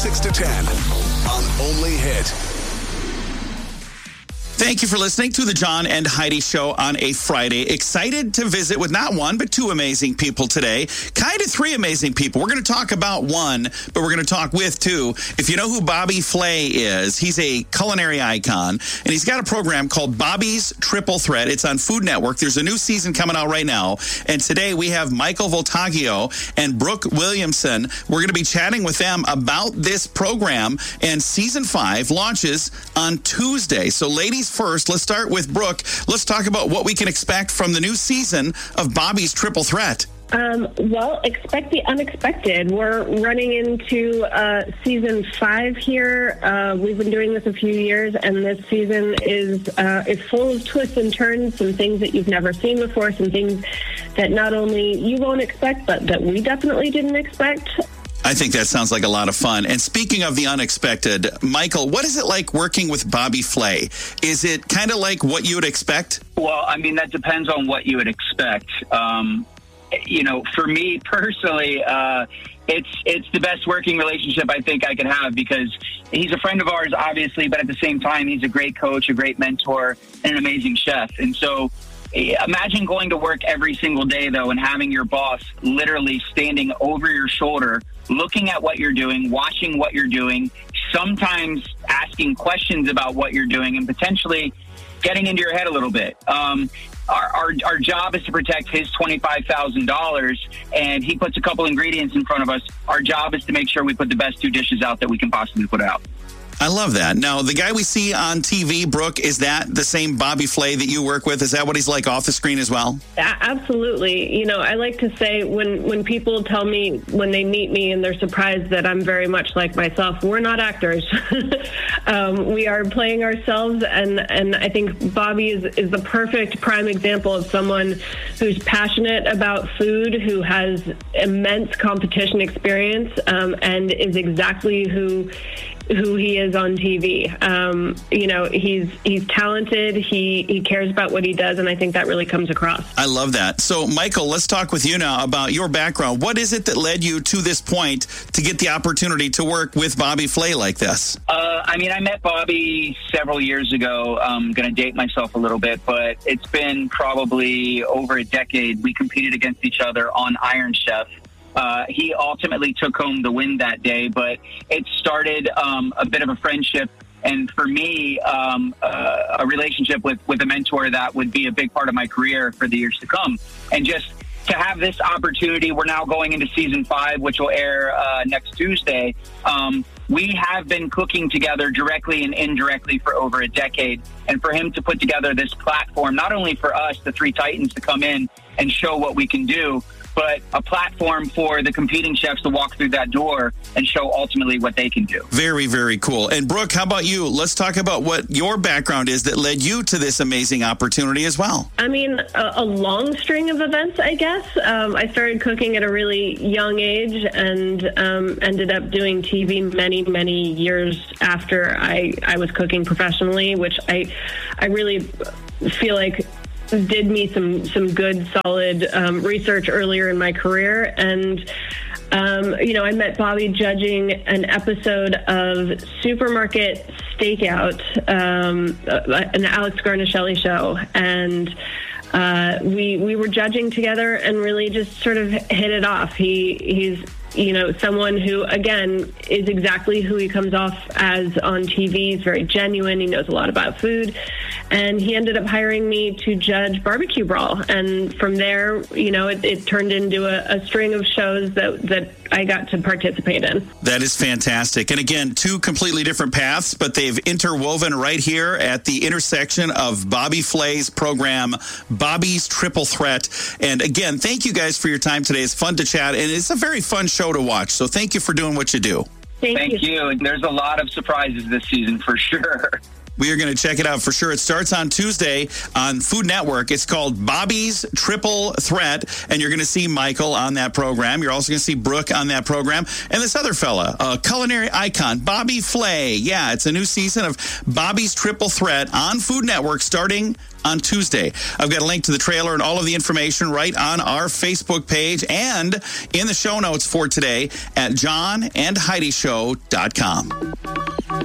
6 to 10 on Only Hit. Thank you for listening to the John and Heidi Show on a Friday. Excited to visit with not one, but two amazing people today. Kind of three amazing people. We're going to talk about one, but we're going to talk with two. If you know who Bobby Flay is, he's a culinary icon, and he's got a program called Bobby's Triple Threat. It's on Food Network. There's a new season coming out right now, and today we have Michael Voltaggio and Brooke Williamson. We're going to be chatting with them about this program, and Season 5 launches on Tuesday. So ladies first, let's start with Brooke. Let's talk about what we can expect from the new season of Bobby's Triple Threat. Well, expect the unexpected. We're running into Season 5 here. We've been doing this a few years, and this season is full of twists and turns, some things that you've never seen before, some things that not only you won't expect, but that we definitely didn't expect. I think that sounds like a lot of fun. And speaking of the unexpected, Michael, what is it like working with Bobby Flay? Is it kind of like what you would expect? Well, I mean, that depends on what you would expect. For me personally, it's the best working relationship I think I could have because he's a friend of ours, obviously, but at the same time, he's a great coach, a great mentor, and an amazing chef. And so imagine going to work every single day, though, and having your boss literally standing over your shoulder, looking at what you're doing, watching what you're doing, sometimes asking questions about what you're doing, and potentially getting into your head a little bit. Our job is to protect his $25,000, and he puts a couple ingredients in front of us. Our job is to make sure we put the best two dishes out that we can possibly put out. I love that. Now, the guy we see on TV, Brooke, is that the same Bobby Flay that you work with? Is that what he's like off the screen as well? Absolutely. You know, I like to say when people tell me when they meet me and they're surprised that I'm very much like myself, we're not actors. We are playing ourselves, and I think Bobby is the perfect prime example of someone who's passionate about food, who has immense competition experience, and is exactly who he is on TV. He's talented. He cares about what he does, and I think that really comes across. I love that. So, Michael, let's talk with you now about your background. What is it that led you to this point to get the opportunity to work with Bobby Flay like this? I met Bobby several years ago. I'm going to date myself a little bit, but it's been probably over a decade. We competed against each other on Iron Chef. He ultimately took home the win that day, but it started a bit of a friendship, and for me, a relationship with a mentor that would be a big part of my career for the years to come. And just to have this opportunity, we're now going into Season 5, which will air next Tuesday. We have been cooking together directly and indirectly for over a decade, and for him to put together this platform, not only for us, the three Titans, to come in and show what we can do, but a platform for the competing chefs to walk through that door and show ultimately what they can do. Very, very cool. And Brooke, how about you? Let's talk about what your background is that led you to this amazing opportunity as well. I mean, a long string of events, I guess. I started cooking at a really young age and ended up doing TV many, many years after I was cooking professionally, which I really feel like did me some good, solid research earlier in my career. And, I met Bobby judging an episode of Supermarket Stakeout, an Alex Garnaschelli show. And we were judging together and really just sort of hit it off. He's someone who, again, is exactly who he comes off as on TV. He's very genuine. He knows a lot about food. And he ended up hiring me to judge Barbecue Brawl. And from there, it turned into a string of shows that I got to participate in. That is fantastic. And again, two completely different paths, but they've interwoven right here at the intersection of Bobby Flay's program, Bobby's Triple Threat. And again, thank you guys for your time today. It's fun to chat, and it's a very fun show to watch. So thank you for doing what you do. Thank you. There's a lot of surprises this season for sure. We are going to check it out for sure. It starts on Tuesday on Food Network. It's called Bobby's Triple Threat, and you're going to see Michael on that program. You're also going to see Brooke on that program, and this other fella, a culinary icon, Bobby Flay. Yeah, it's a new season of Bobby's Triple Threat on Food Network starting on Tuesday. I've got a link to the trailer and all of the information right on our Facebook page and in the show notes for today at johnandheidishow.com.